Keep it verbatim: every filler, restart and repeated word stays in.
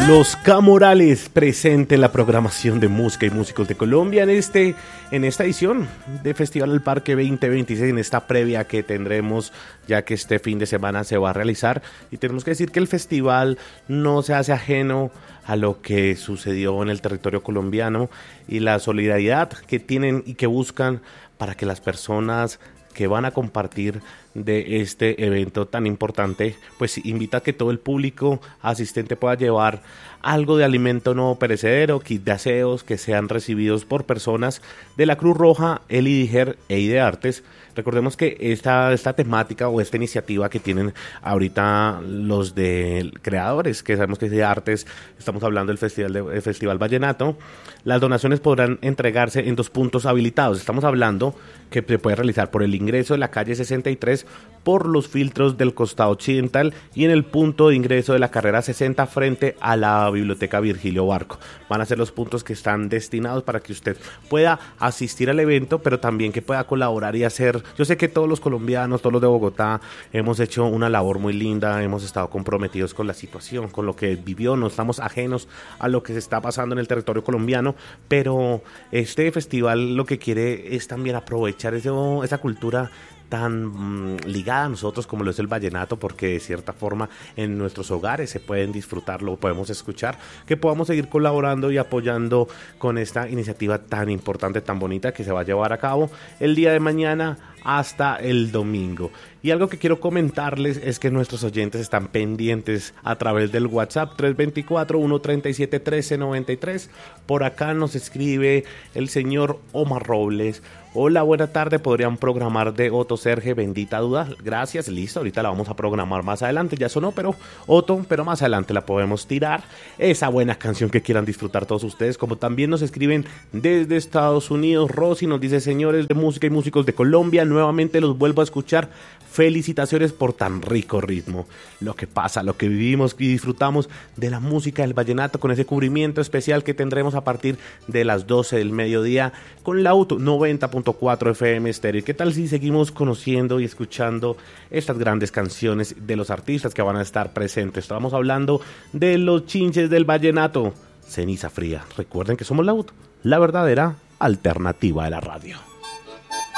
Los Camorales presente en la programación de música y músicos de Colombia en este en esta edición de Festival del Parque veinte veintiséis, en esta previa que tendremos ya que este fin de semana se va a realizar. Y tenemos que decir que el festival no se hace ajeno a lo que sucedió en el territorio colombiano y la solidaridad que tienen y que buscan para que las personas que van a compartir de este evento tan importante, pues invita a que todo el público asistente pueda llevar algo de alimento no perecedero, kit de aseos que sean recibidos por personas de la Cruz Roja, el IDIGER e IDEARTES. Recordemos que esta, esta temática o esta iniciativa que tienen ahorita los de creadores, que sabemos que es de artes, estamos hablando del Festival, de, el Festival Vallenato, las donaciones podrán entregarse en dos puntos habilitados. Estamos hablando que se puede realizar por el ingreso de la calle sesenta y tres, por los filtros del costado occidental y en el punto de ingreso de la carrera sesenta frente a la Biblioteca Virgilio Barco. Van a ser los puntos que están destinados para que usted pueda asistir al evento, pero también que pueda colaborar y hacer. Yo sé que todos los colombianos, todos los de Bogotá, hemos hecho una labor muy linda, hemos estado comprometidos con la situación, con lo que vivió, no estamos ajenos a lo que se está pasando en el territorio colombiano, pero este festival lo que quiere es también aprovechar eso, esa cultura tan mmm, ligada a nosotros como lo es el vallenato, porque de cierta forma en nuestros hogares se pueden disfrutar, lo podemos escuchar, que podamos seguir colaborando y apoyando con esta iniciativa tan importante, tan bonita, que se va a llevar a cabo el día de mañana hasta el domingo. Y algo que quiero comentarles es que nuestros oyentes están pendientes a través del WhatsApp tres dos cuatro, uno tres siete, uno tres nueve tres. Por acá nos escribe el señor Omar Robles. Hola, buena tarde, ¿podrían programar de Otto Serge, Bendita Duda? Gracias, listo, ahorita la vamos a programar más adelante, ya sonó, pero Otto, pero más adelante la podemos tirar, esa buena canción que quieran disfrutar todos ustedes. Como también nos escriben desde Estados Unidos, Rosy nos dice: señores de música y músicos de Colombia, nuevamente los vuelvo a escuchar, felicitaciones por tan rico ritmo. Lo que pasa, lo que vivimos y disfrutamos de la música del vallenato, con ese cubrimiento especial que tendremos a partir de las doce del mediodía con la Auto noventa punto cuatro F M Stereo. ¿Qué tal si seguimos conociendo y escuchando estas grandes canciones de los artistas que van a estar presentes? Estamos hablando de los Chinches del Vallenato, Ceniza Fría. Recuerden que somos la Auto, la verdadera alternativa de la radio.